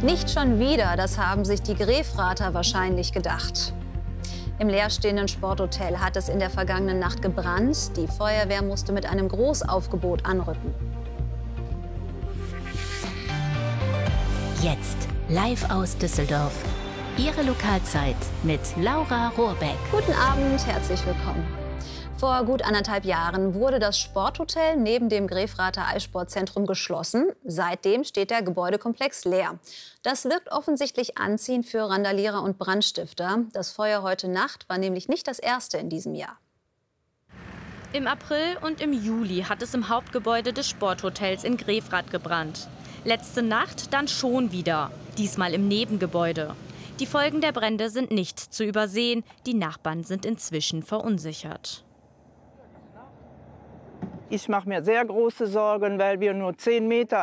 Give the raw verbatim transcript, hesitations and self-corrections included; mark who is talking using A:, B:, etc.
A: Nicht schon wieder, das haben sich die Grefrather wahrscheinlich gedacht. Im leerstehenden Sporthotel hat es in der vergangenen Nacht gebrannt. Die Feuerwehr musste mit einem Großaufgebot anrücken.
B: Jetzt live aus Düsseldorf. Ihre Lokalzeit mit Laura Rohrbeck.
A: Guten Abend, herzlich willkommen. Vor gut anderthalb Jahren wurde das Sporthotel neben dem Grefrather Eissportzentrum geschlossen. Seitdem steht der Gebäudekomplex leer. Das wirkt offensichtlich anziehend für Randalierer und Brandstifter. Das Feuer heute Nacht war nämlich nicht das erste in diesem Jahr.
C: Im April und im Juli hat es im Hauptgebäude des Sporthotels in Grefrath gebrannt. Letzte Nacht dann schon wieder, diesmal im Nebengebäude. Die Folgen der Brände sind nicht zu übersehen. Die Nachbarn sind inzwischen verunsichert.
D: Ich mache mir sehr große Sorgen, weil wir nur zehn Meter